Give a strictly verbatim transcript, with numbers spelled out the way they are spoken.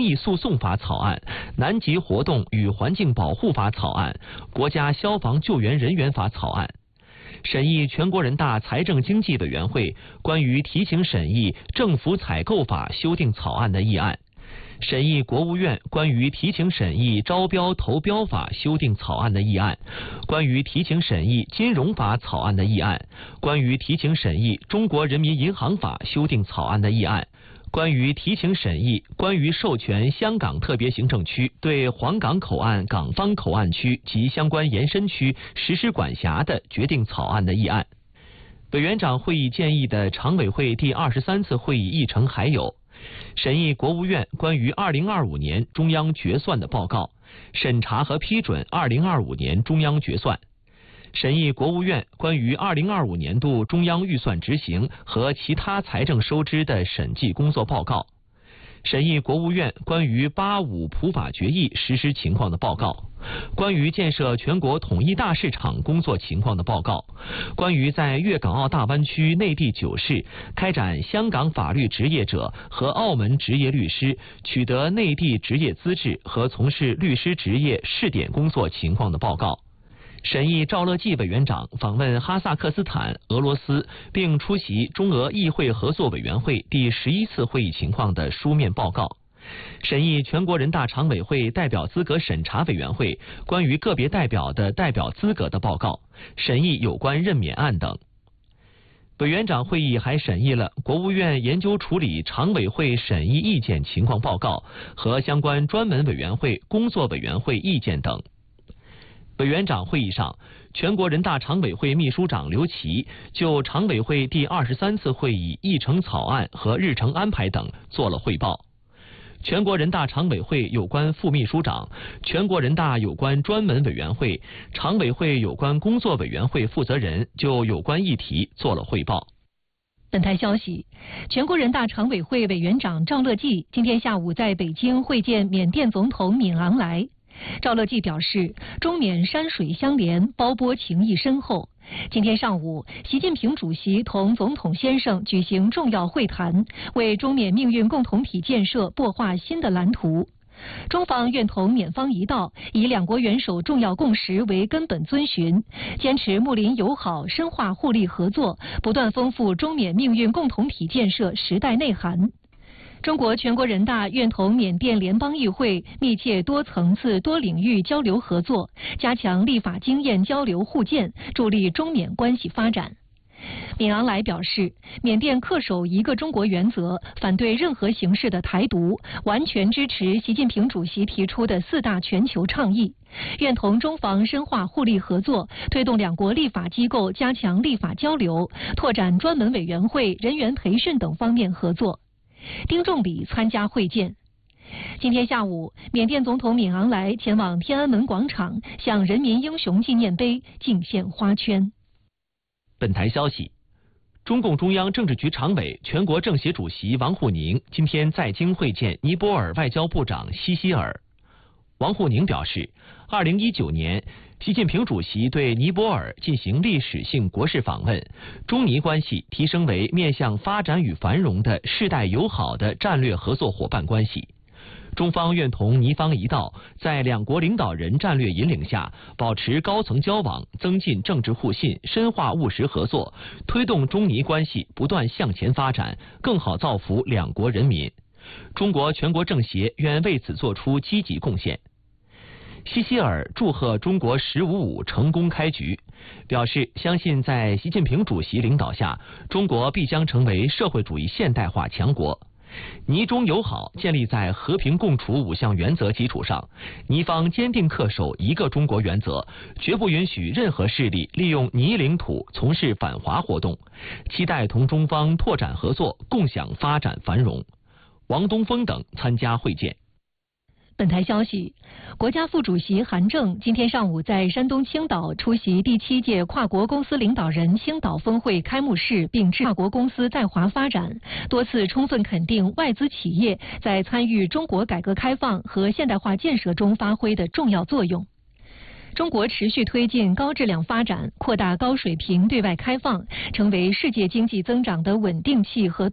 益诉讼法草案、南极活动与环境保护法草案、国家消防救援人员法草案。审议全国人大财政经济委员会关于提请审议政府采购法修订草案的议案。审议国务院关于提请审议招标投标法修订草案的议案，关于提请审议金融法草案的议案，关于提请审议中国人民银行法修订草案的议案，关于提请审议关于授权香港特别行政区对黄港口岸港方口岸区及相关延伸区实施管辖的决定草案的议案。委员长会议建议的常委会第二十三次会议议程还有：审议国务院关于二零二五年中央决算的报告，审查和批准二零二五年中央决算；审议国务院关于二零二五年度中央预算执行和其他财政收支的审计工作报告；审议国务院关于八五普法决议实施情况的报告；关于建设全国统一大市场工作情况的报告；关于在粤港澳大湾区内地九市开展香港法律职业者和澳门职业律师取得内地职业资质和从事律师职业试点工作情况的报告；审议赵乐际委员长访问哈萨克斯坦、俄罗斯并出席中俄议会合作委员会第十一次会议情况的书面报告；审议全国人大常委会代表资格审查委员会关于个别代表的代表资格的报告，审议有关任免案等。委员长会议还审议了国务院研究处理常委会审议意见情况报告和相关专门委员会工作委员会意见等。委员长会议上，全国人大常委会秘书长刘奇就常委会第二十三次会议议程草案和日程安排等做了汇报。全国人大常委会有关副秘书长、全国人大有关专门委员会、常委会有关工作委员会负责人就有关议题做了汇报。 本台消息，全国人大常委会委员长赵乐际今天下午在北京会见缅甸总统敏昂莱。赵乐际表示，中缅山水相连，胞波情谊深厚。今天上午，习近平主席同总统先生举行重要会谈，为中缅命运共同体建设擘画新的蓝图。中方愿同缅方一道，以两国元首重要共识为根本遵循，坚持睦邻友好，深化互利合作，不断丰富中缅命运共同体建设时代内涵。中国全国人大愿同缅甸联邦议会密切多层次多领域交流合作，加强立法经验交流互鉴，助力中缅关系发展。敏昂莱表示，缅甸恪守一个中国原则，反对任何形式的台独，完全支持习近平主席提出的四大全球倡议，愿同中方深化互利合作，推动两国立法机构加强立法交流，拓展专门委员会、人员培训等方面合作。丁仲礼参加会见。今天下午，缅甸总统敏昂莱前往天安门广场，向人民英雄纪念碑敬献花圈。 本台消息，中共中央政治局常委、全国政协主席王沪宁今天在京会见尼泊尔外交部长西希尔。王沪宁表示，二零一九年，习近平主席对尼泊尔进行历史性国事访问，中尼关系提升为面向发展与繁荣的世代友好的战略合作伙伴关系。中方愿同尼方一道，在两国领导人战略引领下，保持高层交往，增进政治互信，深化务实合作，推动中尼关系不断向前发展，更好造福两国人民。中国全国政协愿为此作出积极贡献。西希尔祝贺中国“十五五”成功开局，表示相信在习近平主席领导下，中国必将成为社会主义现代化强国。尼中友好建立在和平共处五项原则基础上，尼方坚定恪守一个中国原则，绝不允许任何势力利用尼领土从事反华活动，期待同中方拓展合作，共享发展繁荣。王东峰等参加会见。 本台消息，国家副主席韩正今天上午在山东青岛出席第七届跨国公司领导人青岛峰会开幕式，并致跨国公司在华发展，多次充分肯定外资企业在参与中国改革开放和现代化建设中发挥的重要作用。中国持续推进高质量发展，扩大高水平对外开放，成为世界经济增长的稳定器和